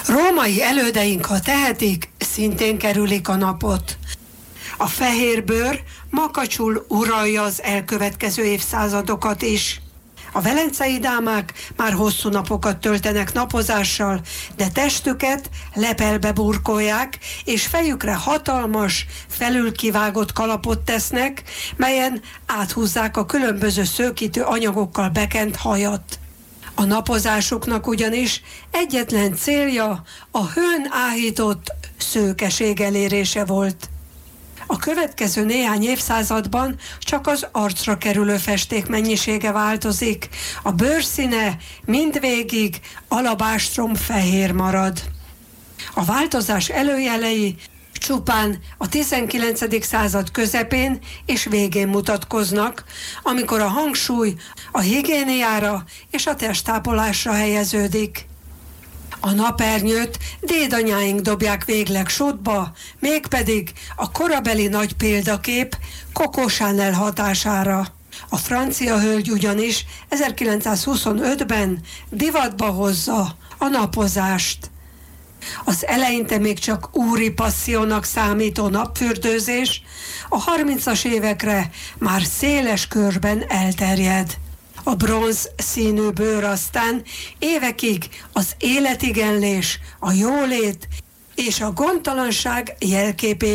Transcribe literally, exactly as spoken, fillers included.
Római elődeink, ha tehetik, szintén kerülik a napot. A fehér bőr makacsul uralja az elkövetkező évszázadokat is. A velencei dámák már hosszú napokat töltenek napozással, de testüket lepelbe burkolják, és fejükre hatalmas, felülkivágott kalapot tesznek, melyen áthúzzák a különböző szőkítő anyagokkal bekent hajat. A napozásuknak ugyanis egyetlen célja a hőn áhított szőkeség elérése volt. A következő néhány évszázadban csak az arcra kerülő festék mennyisége változik, a bőrszíne mindvégig alabástrom fehér marad. A változás előjelei csupán a tizenkilencedik század közepén és végén mutatkoznak, amikor a hangsúly a higiéniára és a testápolásra helyeződik. A napernyőt dédanyáink dobják végleg sótba, mégpedig a korabeli nagy példakép Coco Chanel hatására. A francia hölgy ugyanis ezerkilencszázhuszonötben divatba hozza a napozást. Az eleinte még csak úri passziónak számító napfürdőzés a harmincas évekre már széles körben elterjed. A bronz színű bőr aztán évekig az életigenlés, a jólét és a gondtalanság jelképé